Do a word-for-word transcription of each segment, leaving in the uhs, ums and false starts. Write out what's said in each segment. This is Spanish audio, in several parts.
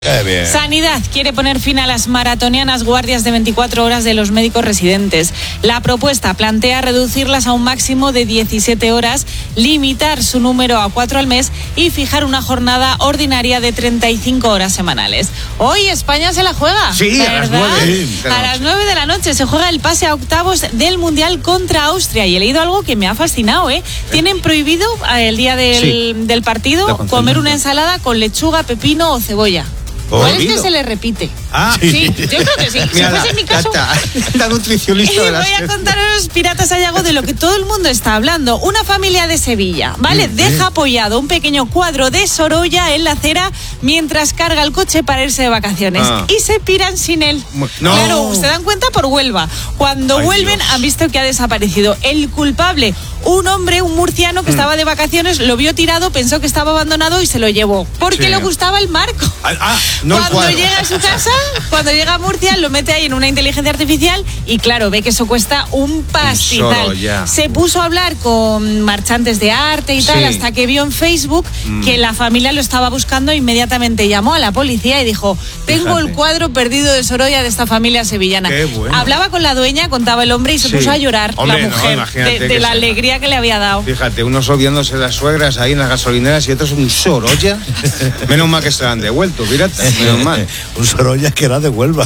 Qué bien. Sanidad quiere poner fin a las maratonianas guardias de veinticuatro horas de los médicos residentes. La propuesta plantea reducirlas a un máximo de diecisiete horas, limitar su número a cuatro al mes y fijar una jornada ordinaria de treinta y cinco horas semanales. Hoy España se la juega, Sí, ¿verdad? a las nueve. A las nueve de la noche se juega el pase a octavos del Mundial contra Austria. Y he leído algo que me ha fascinado, ¿eh? Tienen prohibido el día del, Sí. del partido comer una ensalada con lechuga, pepino o cebolla. Igual es que se le repite. Ah, Sí, yo creo que sí. Si Mira, fuese en mi caso. La, la nutricionista Y de las voy a contaros, piratas, hay algo de lo que todo el mundo está hablando. Una familia de Sevilla, ¿vale? Mm, Deja bien. apoyado un pequeño cuadro de Sorolla en la acera mientras carga el coche para irse de vacaciones. Ah. Y se piran sin él. No. Claro, se dan cuenta por Huelva. Cuando Ay, vuelven Dios. han visto que ha desaparecido. El culpable, un hombre, un murciano que Mm. estaba de vacaciones, lo vio tirado, pensó que estaba abandonado y se lo llevó. Porque Sí. le gustaba el marco. Ah, ah, no el Cuando cuadro. llega a su casa, cuando llega a Murcia, lo mete ahí en una inteligencia artificial y claro, ve que eso cuesta un pastizal. Sorolla. Se puso a hablar con marchantes de arte y tal, Sí. hasta que vio en Facebook Mm. que la familia lo estaba buscando, inmediatamente llamó a la policía y dijo, tengo Fíjate. el cuadro perdido de Sorolla de esta familia sevillana. Qué bueno. Hablaba con la dueña, contaba el hombre y se Sí. puso a llorar, Hombre, la no, mujer, imagínate de, que de la sea. alegría que le había dado. Fíjate, unos odiándose las suegras ahí en las gasolineras y otros un Sorolla. Menos mal que se la han devuelto, pirata. Menos mal. Un Sorolla que era de Huelva.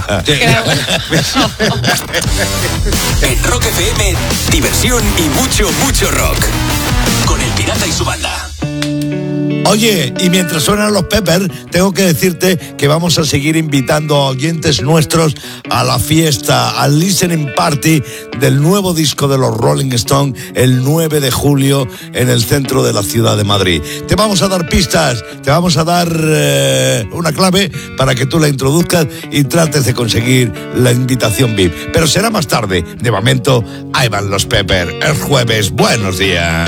En Rock F M, diversión y mucho, mucho rock. Con El Pirata y su banda. Oye, y mientras suenan los Pepper, tengo que decirte que vamos a seguir invitando a oyentes nuestros a la fiesta, al listening party del nuevo disco de los Rolling Stones el nueve de julio en el centro de la ciudad de Madrid. Te vamos a dar pistas, te vamos a dar eh, una clave para que tú la introduzcas y trates de conseguir la invitación V I P. Pero será más tarde. De momento, ahí van los Pepper. El jueves, buenos días.